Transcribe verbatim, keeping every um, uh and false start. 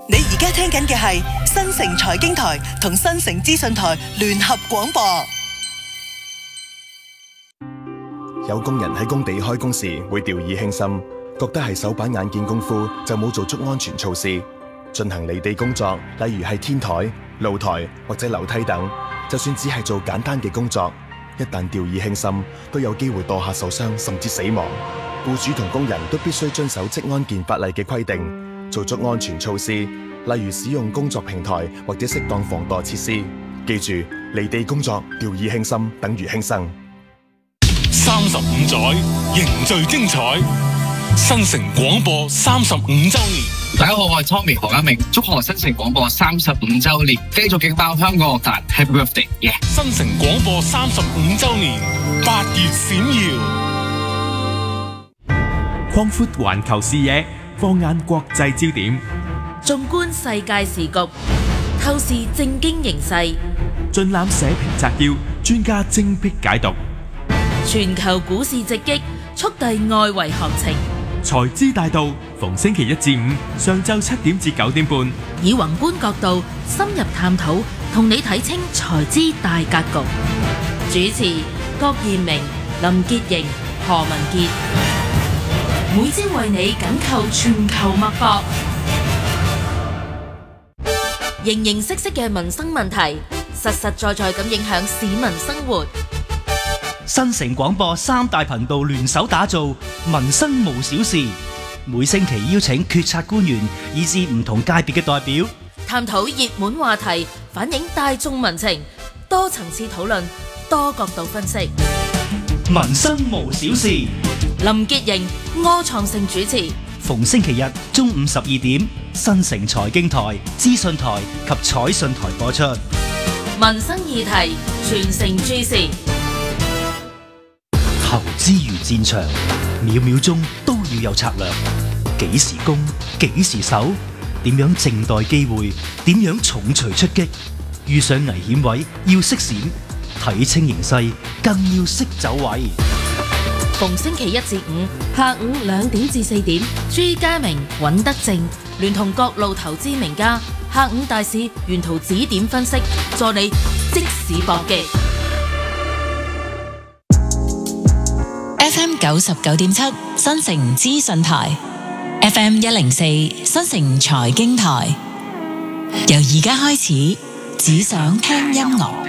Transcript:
你而家聽緊嘅係新城財經台同新城資訊台聯合廣播。 有工人喺工地開工時會掉以輕心，覺得係手板眼見功夫就冇做足安全措施。進行離地工作，例如係天台、露台或者樓梯等，就算只係做簡單嘅工作，一旦掉以輕心，都有機會墮下受傷甚至死亡。僱主同工人都必須遵守職安健法例嘅規定，做足安全措施，例如使用工作平台或者適當防墮設施。記住，離地工作掉以輕心等於輕生。 三十五載凝聚精彩，新城廣播三十五週年。 大家好，我係 Tommy 何家明，祝賀新城廣播三十五週年，繼續勁爆香港樂壇 Happy Birthday！ 耶、yeah ！ 新城廣播三十五週年，八月閃耀， 擴闊環球視野，放眼國際焦點， 縱觀世界時局，透視政經形勢， 盡覽社評摘要，專家精闢解讀。 全球股市直擊，速遞外圍行情。 財資大道，逢星期一至五上晝七點至九點半， 以宏觀角度深入探討，同你睇清財資大格局。主持郭彥明、林潔瑩、何文傑，每朝為你緊扣全球脈搏，形形色色嘅民生問題，實實在在咁影響市民生活。 新城廣播三大頻道聯手打造民生無小事，每星期邀請決策官員以至唔同界別嘅代表， 探討熱門話題，反映大眾民情，多層次討論，多角度分析。 民生無小事， 林潔瑩、柯創盛主持， 逢星期日中午十二點，新城財經台、資訊台及彩訊台播出。 民生議題，全城注視。 投資如戰場，秒秒鐘都要有策略。幾時攻，幾時守，點樣靜待機會，點樣重錘出擊。遇上危險位要識閃，睇清形勢更要識走位。 逢星期一至五下午兩點至四點，朱家明、尹德正聯同各路投資名家，下午大市沿途指點分析，助你即時搏擊。 F M 九十九點七新城資訊台 ，F M 一零四新城財經台，由而家開始，只想聽音樂。